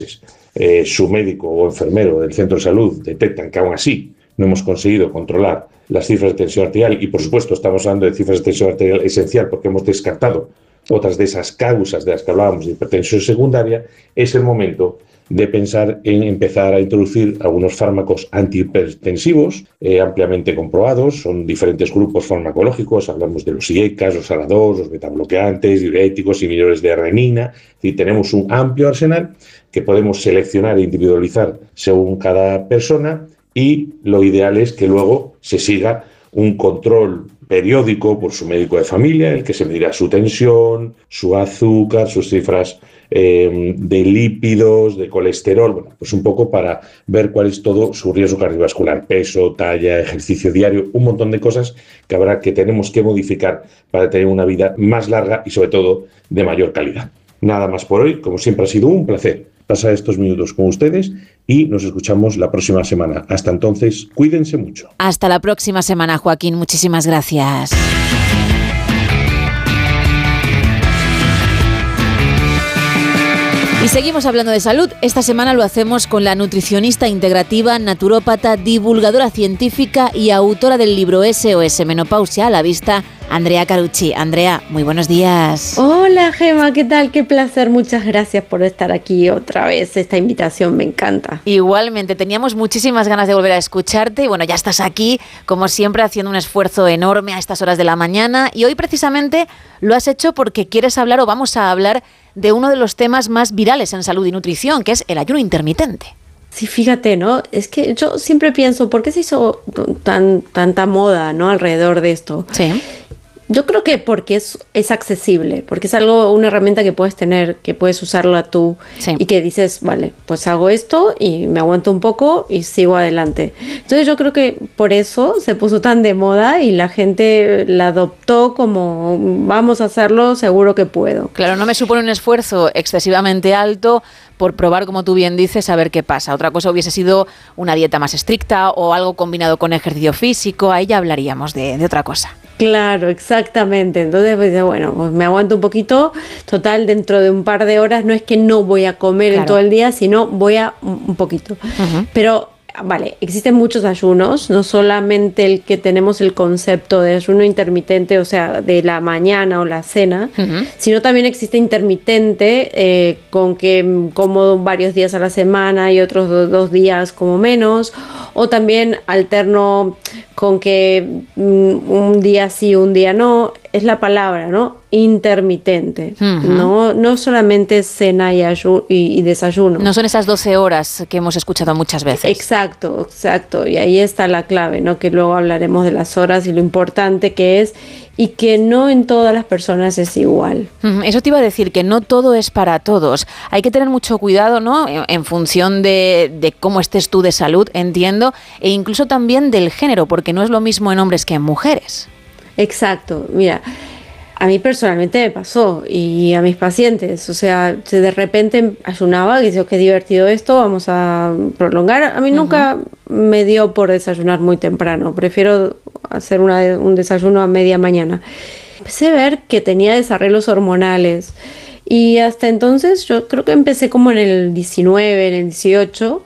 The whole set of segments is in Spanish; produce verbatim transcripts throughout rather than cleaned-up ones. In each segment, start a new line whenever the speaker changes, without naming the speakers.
eh, su médico o enfermero del centro de salud detectan que aún así no hemos conseguido controlar las cifras de tensión arterial, y por supuesto estamos hablando de cifras de tensión arterial esencial porque hemos descartado otras de esas causas de las que hablábamos de hipertensión secundaria, es el momento de pensar en empezar a introducir algunos fármacos antihipertensivos eh, ampliamente comprobados. Son diferentes grupos farmacológicos, hablamos de los I E C A s, los A R A dos, los betabloqueantes, diuréticos, inhibidores de renina. Es decir, tenemos un amplio arsenal que podemos seleccionar e individualizar según cada persona, y lo ideal es que luego se siga un control periódico por su médico de familia, el que se medirá su tensión, su azúcar, sus cifras eh, de lípidos, de colesterol, bueno, pues un poco para ver cuál es todo su riesgo cardiovascular, peso, talla, ejercicio diario, un montón de cosas que habrá que tenemos que modificar para tener una vida más larga y sobre todo de mayor calidad. Nada más por hoy, como siempre ha sido un placer pasar estos minutos con ustedes y nos escuchamos la próxima semana. Hasta entonces, cuídense mucho.
Hasta la próxima semana, Joaquín. Muchísimas gracias. Y seguimos hablando de salud. Esta semana lo hacemos con la nutricionista integrativa, naturópata, divulgadora científica y autora del libro S O S Menopausia a la Vista, Andrea Carucci. Andrea, muy buenos días.
Hola, Gema, ¿qué tal? Qué placer. Muchas gracias por estar aquí otra vez. Esta invitación me encanta.
Igualmente, teníamos muchísimas ganas de volver a escucharte y bueno, ya estás aquí, como siempre, haciendo un esfuerzo enorme a estas horas de la mañana, y hoy precisamente lo has hecho porque quieres hablar o vamos a hablar de uno de los temas más virales en salud y nutrición, que es el ayuno intermitente.
Sí, fíjate, ¿no? Es que yo siempre pienso, ¿por qué se hizo tan, tanta moda, ¿no?, alrededor de esto?
Sí.
Yo creo que porque es, es accesible, porque es algo, una herramienta que puedes tener, que puedes usarla tú, sí, y que dices, vale, pues hago esto y me aguanto un poco y sigo adelante. Entonces yo creo que por eso se puso tan de moda y la gente la adoptó como vamos a hacerlo, seguro que puedo.
Claro, no me supone un esfuerzo excesivamente alto por probar, como tú bien dices, a ver qué pasa. Otra cosa hubiese sido una dieta más estricta o algo combinado con ejercicio físico, ahí ya hablaríamos de, de otra cosa.
Claro, exactamente. Entonces, pues, bueno, pues me aguanto un poquito. Total, dentro de un par de horas no es que no voy a comer claro. en todo el día, sino voy a un poquito. Uh-huh. Pero, vale, existen muchos ayunos, no solamente el que tenemos el concepto de ayuno intermitente, o sea, de la mañana o la cena, uh-huh. sino también existe intermitente, eh, con que como varios días a la semana y otros do- dos días como menos, o también alterno con que mm, un día sí, un día no. Es la palabra, ¿no? Intermitente. Uh-huh. No, no solamente cena y, ayu- y, y desayuno.
No son esas doce horas que hemos escuchado muchas veces.
Exacto, exacto. Y ahí está la clave, ¿no? Que luego hablaremos de las horas y lo importante que es, y que no en todas las personas es igual.
Uh-huh. Eso te iba a decir, que no todo es para todos. Hay que tener mucho cuidado, ¿no? En, en función de, de cómo estés tú de salud, entiendo, e incluso también del género, porque no es lo mismo en hombres que en mujeres.
Exacto, mira, a mí personalmente me pasó y a mis pacientes, o sea, de repente ayunaba y decía, qué divertido esto, vamos a prolongar. A mí uh-huh. nunca me dio por desayunar muy temprano, prefiero hacer una, un desayuno a media mañana. Empecé a ver que tenía desarreglos hormonales y hasta entonces yo creo que empecé como en el diecinueve, en el dieciocho.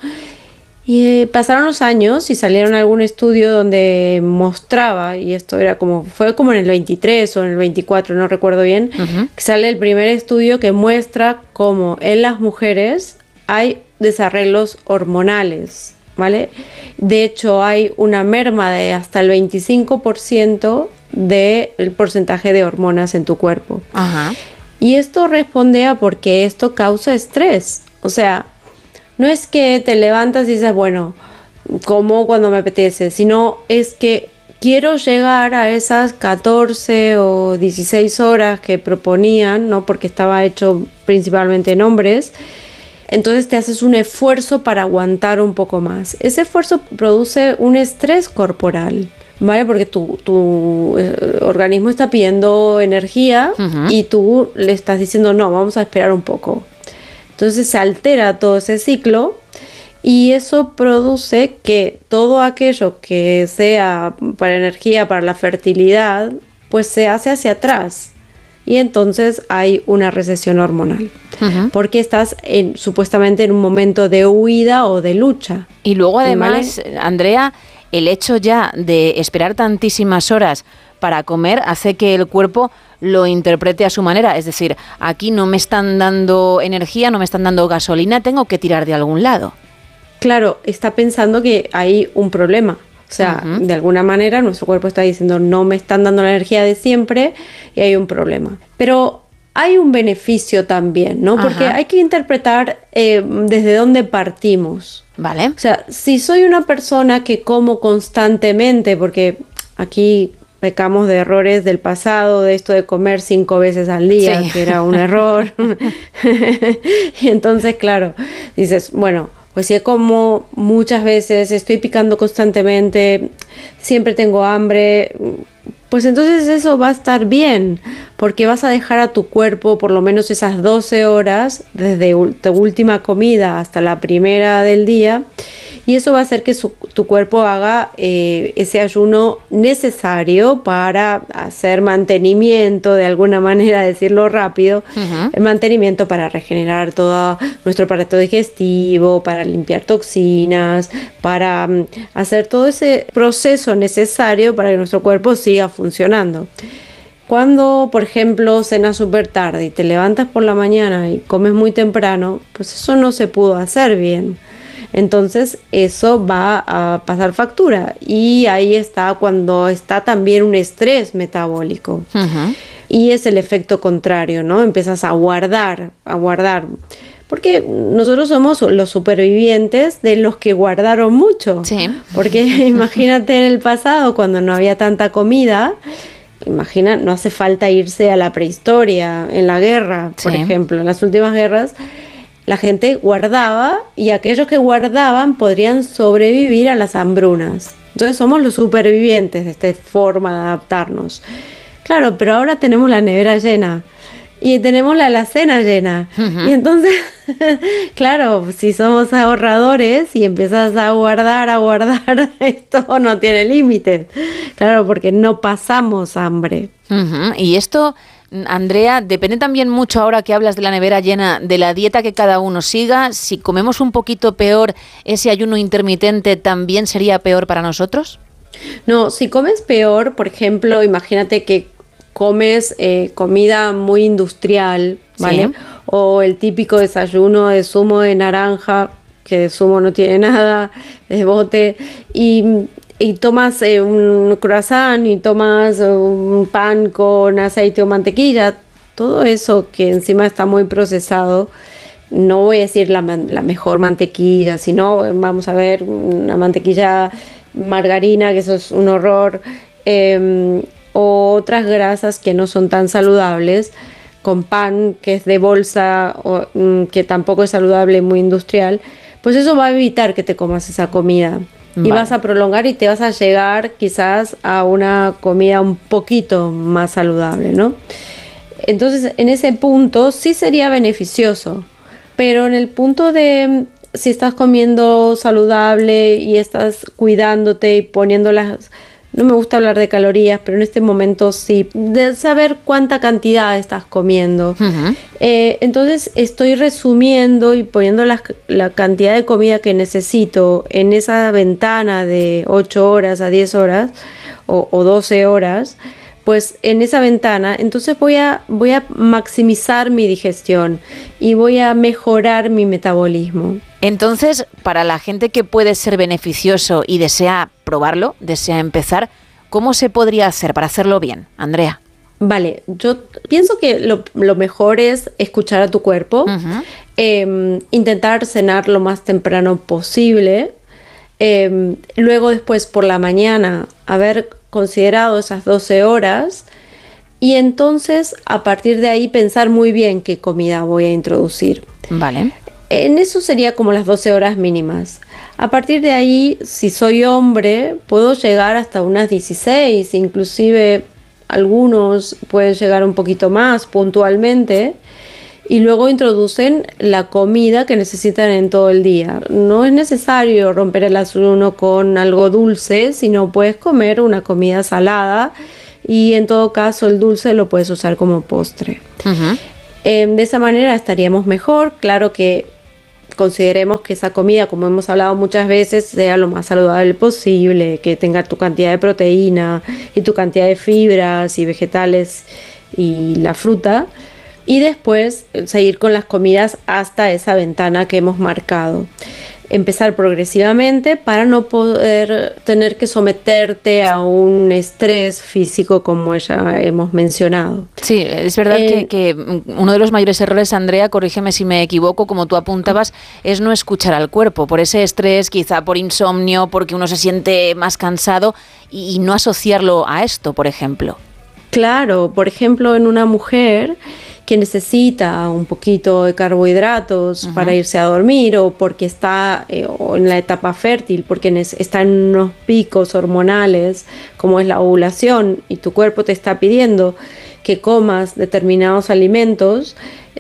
Y eh, pasaron los años y salieron algún estudio donde mostraba, y esto era como, fue como en el veintitrés o en el veinticuatro, no recuerdo bien, uh-huh. que sale el primer estudio que muestra cómo en las mujeres hay desarreglos hormonales, ¿vale? De hecho, hay una merma de hasta el veinticinco por ciento del porcentaje de hormonas en tu cuerpo. Uh-huh. Y esto responde a porque esto causa estrés, o sea, no es que te levantas y dices, bueno, como cuando me apetece, sino es que quiero llegar a esas catorce o dieciséis horas que proponían, ¿no? Porque estaba hecho principalmente en hombres. Entonces te haces un esfuerzo para aguantar un poco más. Ese esfuerzo produce un estrés corporal, ¿vale? Porque tu, tu eh, organismo está pidiendo energía uh-huh. y tú le estás diciendo, no, vamos a esperar un poco. Entonces se altera todo ese ciclo y eso produce que todo aquello que sea para energía, para la fertilidad, pues se hace hacia atrás. y entonces hay una recesión hormonal. Uh-huh. Porque estás en, supuestamente en un momento de huida o de lucha.
Y luego además, ¿vale? Andrea, el hecho ya de esperar tantísimas horas para comer hace que el cuerpo lo interprete a su manera. Es decir, aquí no me están dando energía, no me están dando gasolina, tengo que tirar de algún lado.
Claro, está pensando que hay un problema. O sea, uh-huh. de alguna manera nuestro cuerpo está diciendo no me están dando la energía de siempre y hay un problema. Pero hay un beneficio también, ¿no? Porque uh-huh. hay que interpretar eh, desde dónde partimos.
Vale.
O sea, si soy una persona que como constantemente, porque aquí pecamos de errores del pasado, de esto de comer cinco veces al día, sí. que era un error. Y entonces, claro, dices, bueno, pues si como muchas veces, estoy picando constantemente, siempre tengo hambre, pues entonces eso va a estar bien, porque vas a dejar a tu cuerpo por lo menos esas doce horas, desde tu última comida hasta la primera del día, y eso va a hacer que su, tu cuerpo haga eh, ese ayuno necesario para hacer mantenimiento, de alguna manera decirlo rápido, uh-huh. el mantenimiento para regenerar todo nuestro aparato digestivo, para limpiar toxinas, para um, hacer todo ese proceso necesario para que nuestro cuerpo siga funcionando. Cuando, por ejemplo, cenas súper tarde y te levantas por la mañana y comes muy temprano, pues eso no se pudo hacer bien. Entonces eso va a pasar factura y ahí está cuando está también un estrés metabólico. Uh-huh. Y es el efecto contrario, ¿no? Empiezas a guardar, a guardar. Porque nosotros somos los supervivientes de los que guardaron mucho.
Sí.
Porque imagínate en el pasado cuando no había tanta comida, imagina, no hace falta irse a la prehistoria, en la guerra, por sí. ejemplo, en las últimas guerras. La gente guardaba y aquellos que guardaban podrían sobrevivir a las hambrunas. Entonces somos los supervivientes de esta forma de adaptarnos. Claro, pero ahora tenemos la nevera llena y tenemos la alacena llena. Uh-huh. Y entonces, claro, si somos ahorradores y empiezas a guardar, a guardar, esto no tiene límites. Claro, porque no pasamos hambre.
Uh-huh. Y esto, Andrea, depende también mucho, ahora que hablas de la nevera llena, de la dieta que cada uno siga. Si comemos un poquito peor, ¿ese ayuno intermitente también sería peor para nosotros?
No, si comes peor, por ejemplo, imagínate que comes eh, comida muy industrial, ¿vale? Sí. O el típico desayuno de zumo de naranja, que de zumo no tiene nada, de bote, y... y tomas eh, un croissant y tomas un pan con aceite o mantequilla, todo eso que encima está muy procesado, no voy a decir la, la mejor mantequilla, sino vamos a ver una mantequilla margarina, que eso es un horror, eh, o otras grasas que no son tan saludables, con pan que es de bolsa, o, que tampoco es saludable, muy industrial, pues eso va a evitar que te comas esa comida. Y vale. vas a prolongar y te vas a llegar quizás a una comida un poquito más saludable, ¿no? Entonces, en ese punto sí sería beneficioso, pero en el punto de si estás comiendo saludable y estás cuidándote y poniendo las... No me gusta hablar de calorías, pero en este momento sí, de saber cuánta cantidad estás comiendo. Uh-huh. Eh, entonces estoy resumiendo y poniendo la, la cantidad de comida que necesito en esa ventana de ocho horas a diez horas o, o doce horas, pues en esa ventana, entonces voy a, voy a maximizar mi digestión y voy a mejorar mi metabolismo.
Entonces, para la gente que puede ser beneficioso y desea probarlo, desea empezar, ¿cómo se podría hacer para hacerlo bien, Andrea?
Vale, yo pienso que lo, lo mejor es escuchar a tu cuerpo, uh-huh. eh, intentar cenar lo más temprano posible, eh, luego después por la mañana haber considerado esas doce horas y entonces a partir de ahí pensar muy bien qué comida voy a introducir.
Vale.
En eso sería como las doce horas mínimas. A partir de ahí, si soy hombre, puedo llegar hasta unas dieciséis, inclusive algunos pueden llegar un poquito más puntualmente, y luego introducen la comida que necesitan en todo el día. No es necesario romper el ayuno con algo dulce, sino puedes comer una comida salada y en todo caso el dulce lo puedes usar como postre. Uh-huh. Eh, de esa manera estaríamos mejor. Claro que consideremos que esa comida, como hemos hablado muchas veces, sea lo más saludable posible, que tenga tu cantidad de proteína y tu cantidad de fibras y vegetales y la fruta, y después seguir con las comidas hasta esa ventana que hemos marcado. Empezar progresivamente para no poder tener que someterte a un estrés físico como ya hemos mencionado.
Sí, es verdad eh, que, que uno de los mayores errores, Andrea, corrígeme si me equivoco, como tú apuntabas, es no escuchar al cuerpo, por ese estrés, quizá por insomnio, porque uno se siente más cansado, y, y no asociarlo a esto, por ejemplo.
Claro, por ejemplo, en una mujer que necesita un poquito de carbohidratos uh-huh. para irse a dormir, o porque está eh, o en la etapa fértil, porque está en unos picos hormonales como es la ovulación, y tu cuerpo te está pidiendo que comas determinados alimentos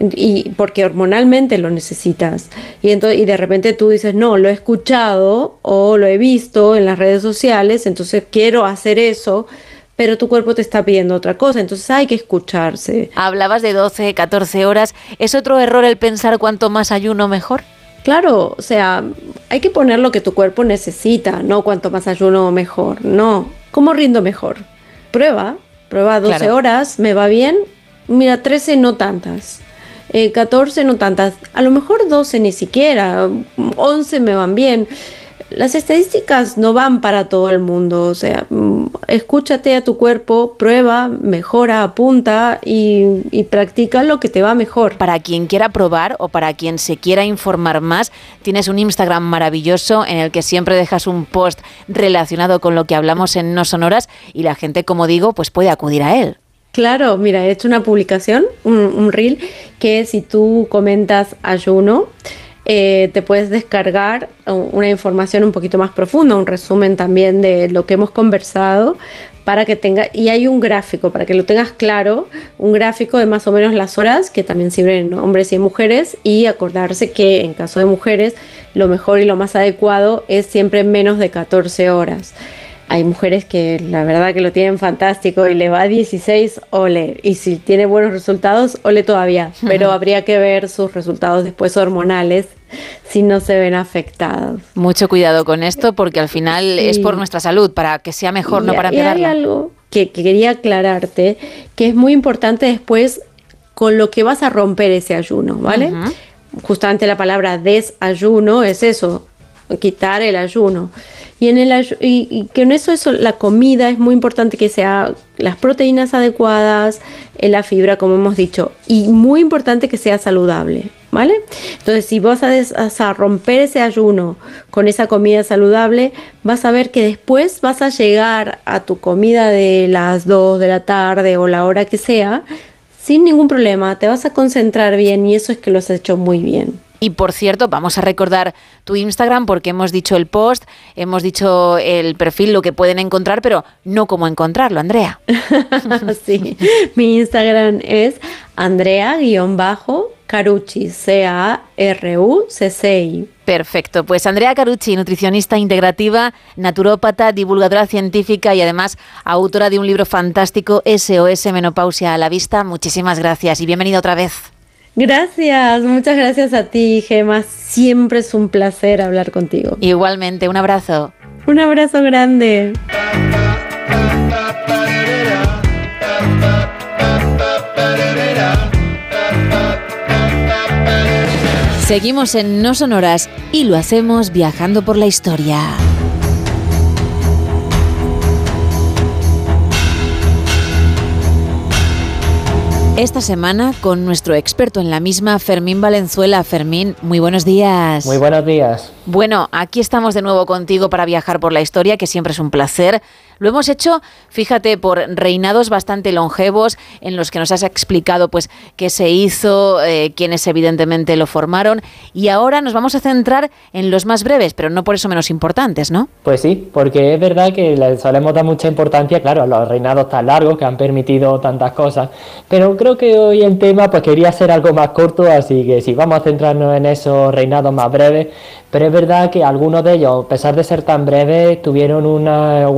y porque hormonalmente lo necesitas, y entonces y de repente tú dices no, lo he escuchado o lo he visto en las redes sociales, entonces quiero hacer eso, pero tu cuerpo te está pidiendo otra cosa, entonces hay que escucharse.
Hablabas de doce, catorce horas. ¿Es otro error el pensar cuanto más ayuno mejor?
Claro, o sea, hay que poner lo que tu cuerpo necesita, no cuanto más ayuno mejor, no. ¿Cómo rindo mejor? Prueba, prueba doce claro. horas, ¿me va bien? Mira, trece no tantas, eh, catorce no tantas, a lo mejor doce ni siquiera, once me van bien. Las estadísticas no van para todo el mundo, o sea, escúchate a tu cuerpo, prueba, mejora, apunta y, y practica lo que te va mejor.
Para quien quiera probar o para quien se quiera informar más, tienes un Instagram maravilloso en el que siempre dejas un post relacionado con lo que hablamos en No Sonoras, y la gente, como digo, pues puede acudir a él.
Claro, mira, he hecho una publicación, un, un reel, que si tú comentas ayuno, Eh, te puedes descargar una información un poquito más profunda, un resumen también de lo que hemos conversado, para que tenga, y hay un gráfico para que lo tengas claro, un gráfico de más o menos las horas, que también sirven hombres y mujeres, y acordarse que en caso de mujeres lo mejor y lo más adecuado es siempre menos de catorce horas. Hay mujeres que la verdad que lo tienen fantástico y le va a dieciséis, ole. Y si tiene buenos resultados, ole todavía. Pero habría que ver sus resultados después hormonales si no se ven afectados.
Mucho cuidado con esto, porque al final sí. es por nuestra salud, para que sea mejor, y, no para empeorarla.
Y hay algo que, que quería aclararte, que es muy importante después con lo que vas a romper ese ayuno, ¿vale? Uh-huh. Justamente la palabra desayuno es eso, quitar el ayuno. Y en el ayu- y, y que en eso, eso la comida es muy importante que sea las proteínas adecuadas, la fibra, como hemos dicho, y muy importante que sea saludable, ¿vale? Entonces, si vas a, des- a romper ese ayuno con esa comida saludable, vas a ver que después vas a llegar a tu comida de las dos de la tarde o la hora que sea, sin ningún problema, te vas a concentrar bien, y eso es que lo has hecho muy bien.
Y por cierto, vamos a recordar tu Instagram, porque hemos dicho el post, hemos dicho el perfil, lo que pueden encontrar, pero no cómo encontrarlo, Andrea.
Sí, mi Instagram es Andrea-Carucci, C A R U C C I.
Perfecto, pues Andrea Carucci, nutricionista integrativa, naturópata, divulgadora científica y además autora de un libro fantástico, S O S Menopausia a la Vista. Muchísimas gracias y bienvenida otra vez.
Gracias, muchas gracias a ti, Gemma. Siempre es un placer hablar contigo.
Igualmente, un abrazo.
Un abrazo grande.
Seguimos en No Sonoras y lo hacemos viajando por la historia. Esta semana con nuestro experto en la misma, Fermín Valenzuela. Fermín, muy buenos días.
Muy buenos días.
Bueno, aquí estamos de nuevo contigo para viajar por la historia, que siempre es un placer. Lo hemos hecho, fíjate, por reinados bastante longevos, en los que nos has explicado pues qué se hizo, eh, quiénes evidentemente lo formaron, y ahora nos vamos a centrar en los más breves, pero no por eso menos importantes, ¿no?
Pues sí, porque es verdad que le solemos dar mucha importancia, claro, a los reinados tan largos que han permitido tantas cosas, pero creo que hoy el tema pues quería ser algo más corto, así que sí, vamos a centrarnos en esos reinados más breves, pero es verdad que algunos de ellos, a pesar de ser tan breves, tuvieron una huella muy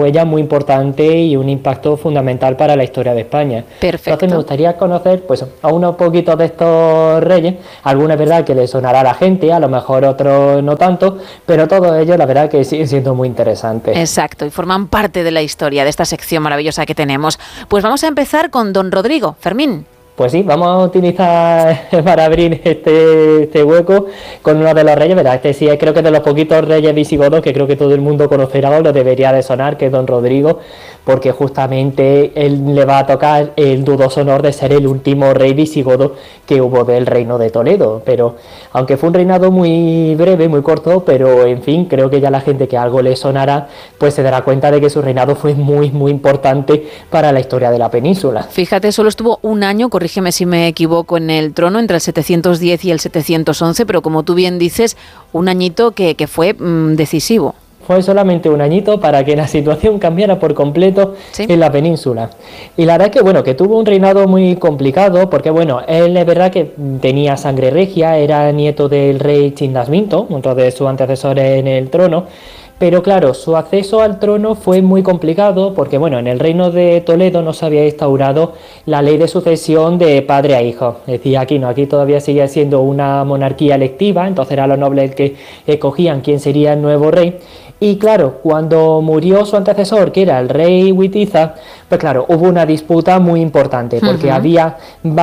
importante y un impacto fundamental para la historia de España.
Perfecto.
Entonces me gustaría conocer pues a unos poquitos de estos reyes, algunos es verdad que les sonará a la gente, a lo mejor otros no tanto, pero todos ellos la verdad que siguen siendo muy interesantes.
Exacto, y forman parte de la historia de esta sección maravillosa que tenemos. Pues vamos a empezar con don Rodrigo. Fermín.
Pues sí, vamos a utilizar para abrir este, este hueco con uno de los reyes, ¿verdad? Este sí es creo que de los poquitos reyes visigodos que creo que todo el mundo conocerá o lo debería de sonar, que es don Rodrigo, porque justamente él le va a tocar el dudoso honor de ser el último rey visigodo que hubo del reino de Toledo. Pero aunque fue un reinado muy breve, muy corto, pero en fin, creo que ya la gente que algo le sonará, pues se dará cuenta de que su reinado fue muy, muy importante para la historia de la península.
Fíjate, solo estuvo un año, corrígeme si me equivoco, en el trono entre el setecientos diez y el setecientos once, pero como tú bien dices, un añito que, que fue mmm, decisivo.
Fue solamente un añito para que la situación cambiara por completo ¿Sí? en la península. Y la verdad que bueno, que tuvo un reinado muy complicado, porque bueno, él es verdad que tenía sangre regia, era nieto del rey Chindasminto, otro de sus antecesores en el trono. Pero claro, su acceso al trono fue muy complicado porque, bueno, en el reino de Toledo no se había instaurado la ley de sucesión de padre a hijo. Decía aquí, no, aquí todavía sigue siendo una monarquía electiva, entonces era los nobles el que escogían quién sería el nuevo rey. Y claro, cuando murió su antecesor, que era el rey Witiza, pues claro, hubo una disputa muy importante, porque uh-huh. había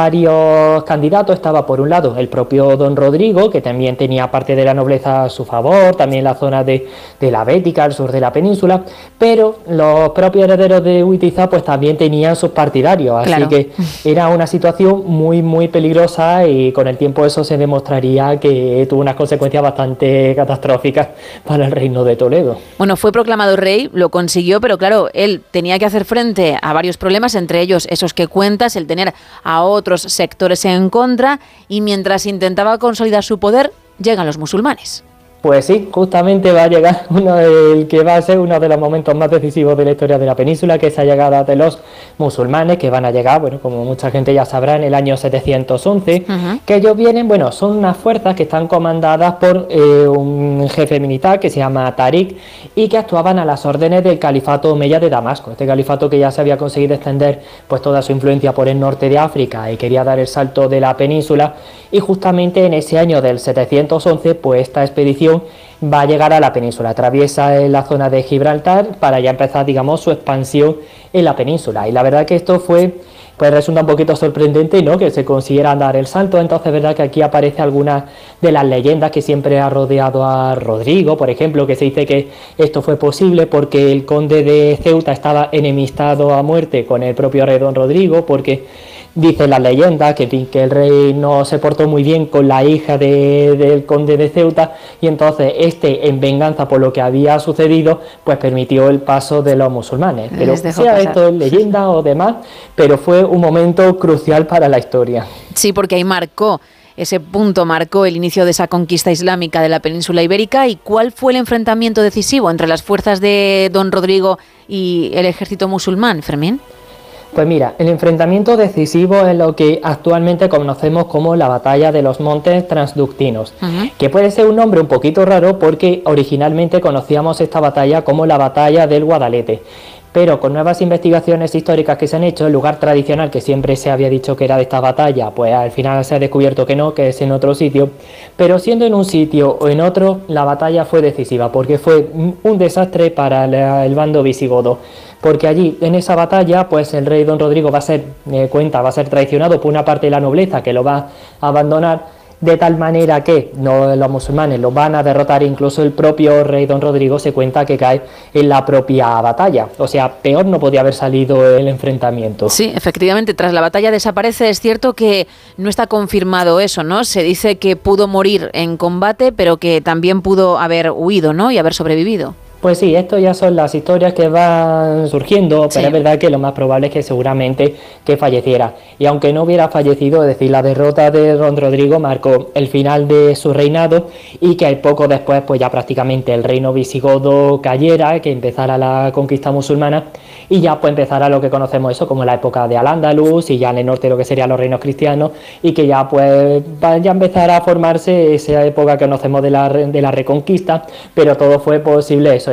varios candidatos. Estaba por un lado el propio don Rodrigo, que también tenía parte de la nobleza a su favor, también la zona de, de la Bética, al sur de la península, pero los propios herederos de Witiza pues también tenían sus partidarios, así claro. que era una situación muy, muy peligrosa y con el tiempo eso se demostraría que tuvo unas consecuencias bastante catastróficas para el reino de Toledo.
Bueno, fue proclamado rey, lo consiguió, pero claro, él tenía que hacer frente a varios problemas, entre ellos esos que cuentas, el tener a otros sectores en contra, y mientras intentaba consolidar su poder, llegan los musulmanes.
Pues sí, justamente va a llegar uno del que va a ser uno de los momentos más decisivos de la historia de la península, que es la llegada de los musulmanes, que van a llegar, bueno, como mucha gente ya sabrá, en el año setecientos once, uh-huh. que ellos vienen, bueno, son unas fuerzas que están comandadas por eh, un jefe militar que se llama Tarik y que actuaban a las órdenes del califato omeya de Damasco, este califato que ya se había conseguido extender pues toda su influencia por el norte de África y quería dar el salto de la península, y justamente en ese año del setecientos once, pues esta expedición va a llegar a la península, atraviesa la zona de Gibraltar para ya empezar, digamos, su expansión en la península. Y la verdad que esto fue, pues resulta un poquito sorprendente, ¿no?, que se consiguiera dar el salto. Entonces, verdad que aquí aparece algunas de las leyendas que siempre ha rodeado a Rodrigo, por ejemplo, que se dice que esto fue posible porque el conde de Ceuta estaba enemistado a muerte con el propio rey don Rodrigo, porque dice la leyenda que, que el rey no se portó muy bien con la hija de, del conde de Ceuta, y entonces este, en venganza por lo que había sucedido, pues permitió el paso de los musulmanes. Pero sea pasar. Esto es leyenda o demás, pero fue un momento crucial para la historia.
Sí, porque ahí marcó, ese punto marcó el inicio de esa conquista islámica de la península ibérica. ¿Y cuál fue el enfrentamiento decisivo entre las fuerzas de don Rodrigo y el ejército musulmán, Fermín?
Pues mira, el enfrentamiento decisivo es lo que actualmente conocemos como la batalla de los montes transductinos, uh-huh. que puede ser un nombre un poquito raro porque originalmente conocíamos esta batalla como la batalla del Guadalete. Pero con nuevas investigaciones históricas que se han hecho, el lugar tradicional que siempre se había dicho que era de esta batalla, pues al final se ha descubierto que no, que es en otro sitio. Pero siendo en un sitio o en otro, la batalla fue decisiva, porque fue un desastre para el bando visigodo. Porque allí, en esa batalla, pues el rey don Rodrigo va a ser, eh, cuenta, va a ser traicionado por una parte de la nobleza que lo va a abandonar, de tal manera que no, los musulmanes lo van a derrotar, incluso el propio rey don Rodrigo se cuenta que cae en la propia batalla. O sea, peor no podía haber salido el enfrentamiento.
Sí, efectivamente, tras la batalla desaparece. Es cierto que no está confirmado eso, ¿no? Se dice que pudo morir en combate, pero que también pudo haber huido, ¿no?, y haber sobrevivido.
Pues sí, esto ya son las historias que van surgiendo, pero sí. Es verdad que lo más probable es que seguramente que falleciera. Y aunque no hubiera fallecido, es decir, la derrota de don Rodrigo marcó el final de su reinado, y que poco después pues ya prácticamente el reino visigodo cayera, que empezara la conquista musulmana, y ya pues empezara lo que conocemos eso como la época de Al-Ándalus, y ya en el norte lo que serían los reinos cristianos, y que ya pues ya empezara a formarse esa época que conocemos de la, de la reconquista, pero todo fue posible eso,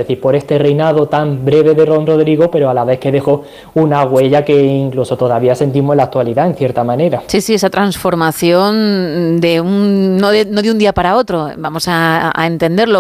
es decir, por este reinado tan breve de don Rodrigo, pero a la vez que dejó una huella que incluso todavía sentimos en la actualidad, en cierta manera.
Sí, sí, esa transformación de un no de, no de un día para otro, vamos a, a entenderlo.